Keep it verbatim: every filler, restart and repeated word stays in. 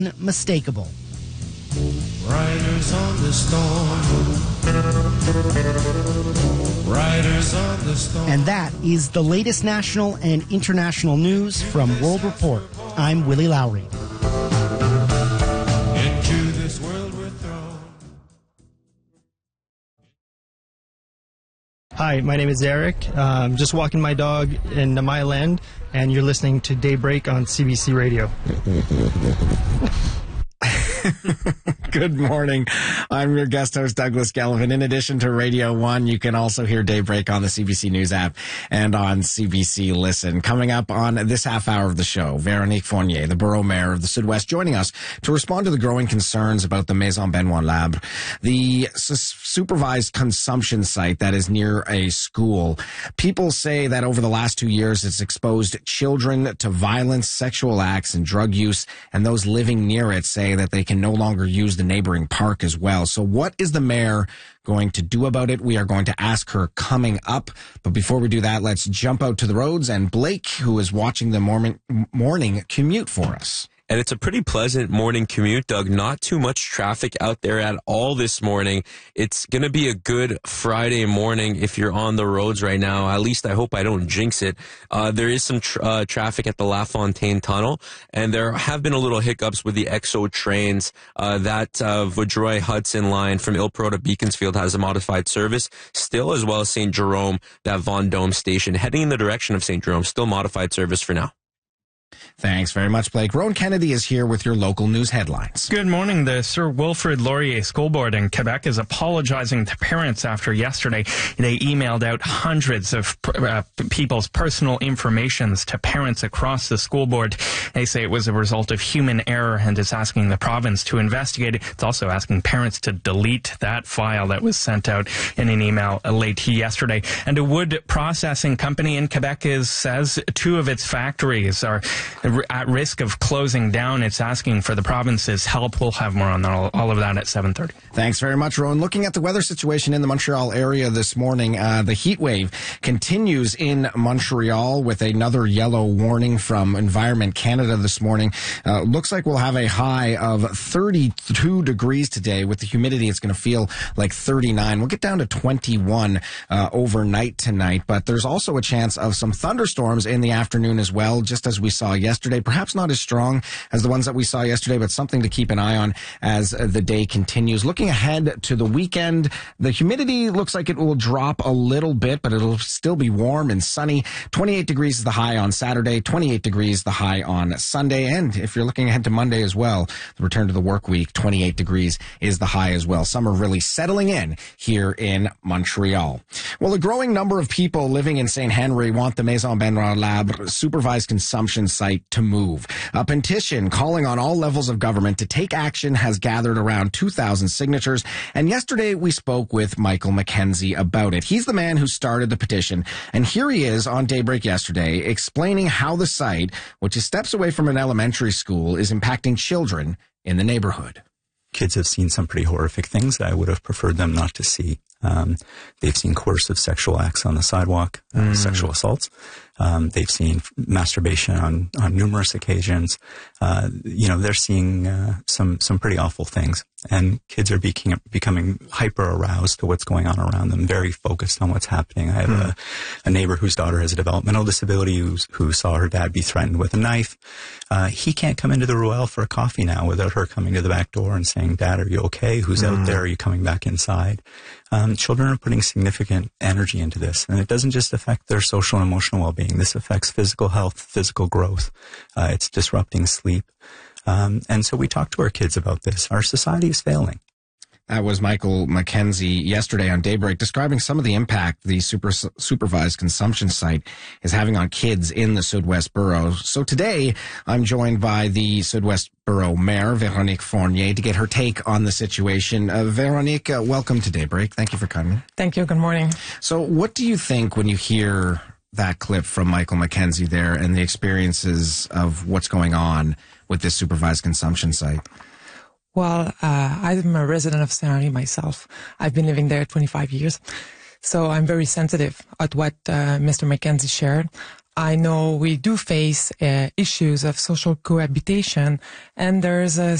unmistakable. Riders on the storm. Riders on the storm. And that is the latest national and international news from World Report. I'm Willie Lowry. Into this world we're thrown. Hi, my name is Eric. Uh, I'm just walking my dog in the Mile End, and you're listening to Daybreak on C B C Radio. Good morning. I'm your guest host, Douglas Gallivan. In addition to Radio one, you can also hear Daybreak on the C B C News app and on C B C Listen. Coming up on this half hour of the show, Véronique Fournier, the borough mayor of the Sud-Ouest, joining us to respond to the growing concerns about the Maison Benoit Labre, the su- supervised consumption site that is near a school. People say that over the last two years, it's exposed children to violence, sexual acts, and drug use, and those living near it say that they can no longer use the neighboring park as well. So what is the mayor going to do about it? We are going to ask her coming up. But before we do that, let's jump out to the roads and Blake, who is watching the morning, morning commute for us. And it's a pretty pleasant morning commute, Doug. Not too much traffic out there at all this morning. It's going to be a good Friday morning if you're on the roads right now. At least I hope I don't jinx it. Uh, there is some tr- uh, traffic at the La Fontaine Tunnel, and there have been a little hiccups with the X O trains. Uh, that uh, Vaudreuil-Hudson line from Ilpro to Beaconsfield has a modified service still, as well as Saint Jerome, that Vendôme station. Heading in the direction of Saint Jerome, still modified service for now. Thanks very much, Blake. Rowan Kennedy is here with your local news headlines. Good morning. The Sir Wilfrid Laurier School Board in Quebec is apologizing to parents after yesterday they emailed out hundreds of uh, people's personal informations to parents across the school board. They say it was a result of human error and is asking the province to investigate it. It's also asking parents to delete that file that was sent out in an email late yesterday. And a wood processing company in Quebec is, says two of its factories are at risk of closing down. It's asking for the province's help. We'll have more on all, all of that at seven thirty. Thanks very much, Rowan. Looking at the weather situation in the Montreal area this morning, uh, the heat wave continues in Montreal with another yellow warning from Environment Canada this morning. Uh, looks like we'll have a high of thirty-two degrees today. With the humidity, it's going to feel like thirty-nine. We'll get down to twenty-one uh, overnight tonight, but there's also a chance of some thunderstorms in the afternoon as well, just as we saw yesterday. Perhaps not as strong as the ones that we saw yesterday, but something to keep an eye on as uh, the day continues. Looking ahead to the weekend, the humidity looks like it will drop a little bit, but it'll still be warm and sunny. twenty-eight degrees is the high on Saturday, twenty-eight degrees the high on Sunday. And if you're looking ahead to Monday as well, the return to the work week, twenty-eight degrees is the high as well. Summer really settling in here in Montreal. Well, a growing number of people living in Saint Henry want the Maison Benoit Labre supervised consumption site to move. A petition calling on all levels of government to take action has gathered around two thousand signatures, and yesterday we spoke with Michael McKenzie about it. He's the man who started the petition, and here he is on Daybreak yesterday explaining how the site, which is steps away from an elementary school, is impacting children in the neighborhood. Kids have seen some pretty horrific things that I would have preferred them not to see. Um, they've seen coercive sexual acts on the sidewalk, uh, mm. sexual assaults. Um, they've seen masturbation on, on numerous occasions. Uh, you know, they're seeing uh, some some pretty awful things. And kids are becoming, becoming hyper aroused to what's going on around them, very focused on what's happening. I have mm. a, a neighbor whose daughter has a developmental disability who's, who saw her dad be threatened with a knife. Uh, he can't come into the Ruelle for a coffee now without her coming to the back door and saying, "Dad, are you okay? Who's mm. out there? Are you coming back inside?" Um, children are putting significant energy into this, and it doesn't just affect their social and emotional well-being. This affects physical health, physical growth. Uh, it's disrupting sleep. Um, and so we talk to our kids about this. Our society is failing. That was Michael McKenzie yesterday on Daybreak, describing some of the impact the super, supervised consumption site is having on kids in the Sud-Ouest Borough. So today, I'm joined by the Sud-Ouest Borough Mayor, Véronique Fournier, to get her take on the situation. Uh, Véronique, uh, welcome to Daybreak. Thank you for coming. Thank you. Good morning. So what do you think when you hear that clip from Michael McKenzie there and the experiences of what's going on with this supervised consumption site? Well, uh, I'm a resident of Saint Henry myself. I've been living there twenty-five years. So I'm very sensitive at what uh, Mister McKenzie shared. I know we do face uh, issues of social cohabitation, and there's a